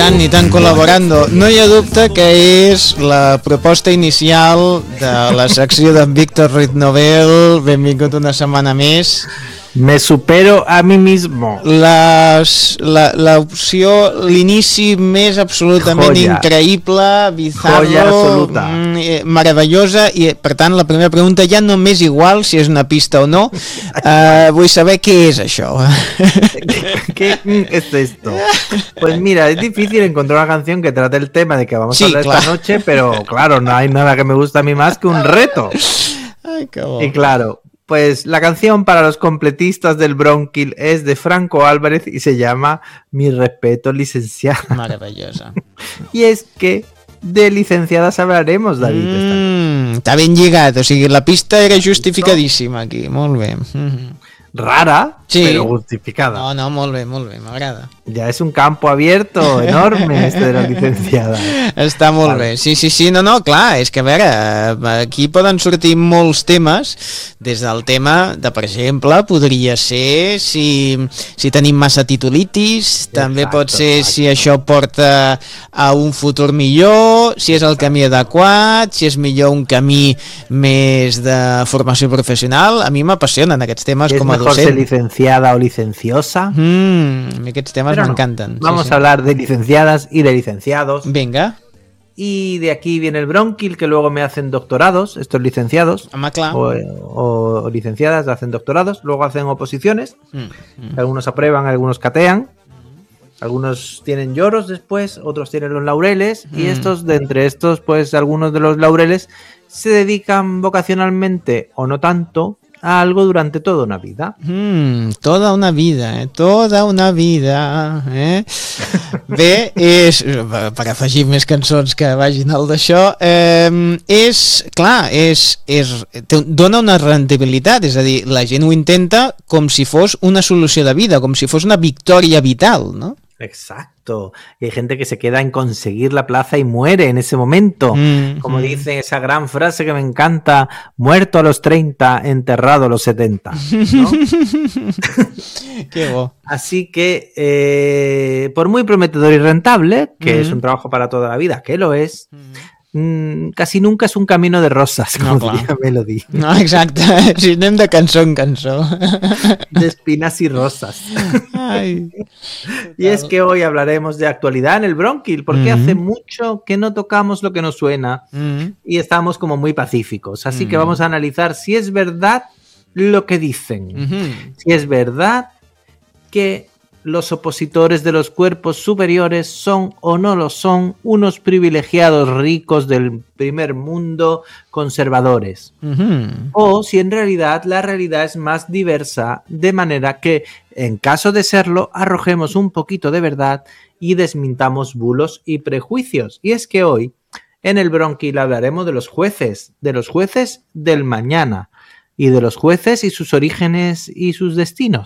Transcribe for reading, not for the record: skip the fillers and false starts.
tant, col·laborando. No hi ha dubte que és la proposta inicial de la secció d'en Víctor Ruiz Novel. Benvingut una setmana més. Me supero a mi mismo. L'opció, l'inici més absolutament increïble, bizarro, meravellosa, i per tant la primera pregunta ja no m'és igual si és una pista o no. Vull saber què és això. ¿Qué es esto? Pues mira, es difícil encontrar una canción que trate el tema de que vamos a hablar esta noche, pero claro, no hay nada que me guste a mí más que un reto. Ay, qué bueno. Y claro, pues la canción para los completistas del Bronquil es de Franco Álvarez y se llama Mi respeto, licenciada. Maravillosa. Y es que de licenciadas hablaremos, David. Està ben lligat, o sigui, la pista era justificadíssima aquí, molt bé. Rara, sí, pero justificada. No, molt bé, m'agrada. Ya es un campo abierto enorme este de la licenciada. Està molt bé, sí, no, clar, és que a veure, aquí poden sortir molts temes, des del tema de, per exemple, podria ser si tenim massa titulitis, també pot ser si això porta a un futur millor, si és el camí adequat, si és millor un camí més de formació professional. A mi m'apassionen aquests temes com a docent. ¿Mejor ser licenciada o licenciosa? Aquests temes m'encanten. Vamos a hablar de licenciadas y de licenciados. Venga. Y de aquí viene el Bronquil, que luego me hacen doctorados, estos licenciados. O licenciadas hacen doctorados, luego hacen oposiciones. Algunos aprueban, algunos catean. Algunos tienen lloros después, otros tienen los laureles. Y estos, de entre estos, pues algunos de los laureles se dedican vocacionalmente o no tanto a algo durante toda una vida. Tota una vida. Bé, per afegir més cançons que vagin al d'això, dona una rendibilitat, és a dir, la gent ho intenta com si fos una solució de vida, com si fos una victòria vital, no? Exacto. Y hay gente que se queda en conseguir la plaza y muere en ese momento. Como dice esa gran frase que me encanta: muerto a los 30, enterrado a los 70. ¿No? Qué bo. Así que, por muy prometedor y rentable, que es un trabajo para toda la vida, que lo es, casi nunca es un camino de rosas, como diría Melody. No, exacte. Si anem de cançó en cançó. De espinas y rosas. Ay. Y es que hoy hablaremos de actualidad en el Bronquil, porque hace mucho que no tocamos lo que nos suena y estamos como muy pacíficos. Así que vamos a analizar si es verdad lo que dicen. Si es verdad que los opositores de los cuerpos superiores son o no lo son unos privilegiados ricos del primer mundo conservadores. O si en realidad la realidad es más diversa, de manera que, en caso de serlo, arrojemos un poquito de verdad y desmintamos bulos y prejuicios. Y es que hoy, en el Bronquil, hablaremos de los jueces del mañana, y de los jueces y sus orígenes y sus destinos.